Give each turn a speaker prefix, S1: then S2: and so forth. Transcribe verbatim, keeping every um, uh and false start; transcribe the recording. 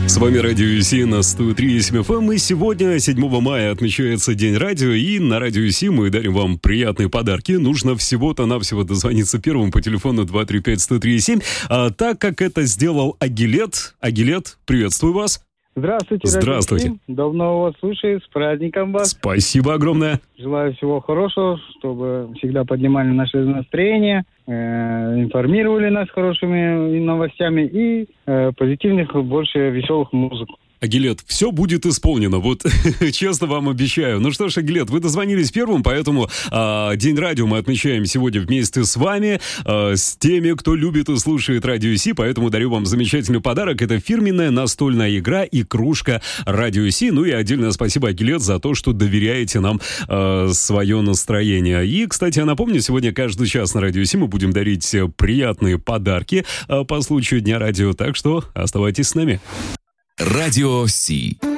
S1: С вами Радио ЮСИ на сто три и семь эф эм. И сегодня, седьмого мая, отмечается День радио. И на Радио ЮСИ мы дарим вам приятные подарки. Нужно всего-то навсего дозвониться первым по телефону два три пять сто три семь. А так как это сделал Агилет. Агилет, приветствую вас.
S2: Здравствуйте,
S1: Здравствуйте.
S2: Радио ЮСИ. Давно вас слушаю. С праздником вас.
S1: Спасибо огромное.
S2: Желаю всего хорошего, чтобы всегда поднимали наше настроение, э, информировали нас хорошими новостями и э, позитивных, больше веселых музык.
S1: Агилет, все будет исполнено, вот честно вам обещаю. Ну что ж, Агилет, вы дозвонились первым, поэтому а, День радио мы отмечаем сегодня вместе с вами, а, с теми, кто любит и слушает Радио ЮСИ, поэтому дарю вам замечательный подарок. Это фирменная настольная игра и кружка Радио ЮСИ. Ну и отдельное спасибо, Агилет, за то, что доверяете нам а, свое настроение. И, кстати, я напомню, сегодня каждый час на Радио ЮСИ мы будем дарить приятные подарки а, по случаю Дня радио, так что оставайтесь с нами.
S3: Радио Си.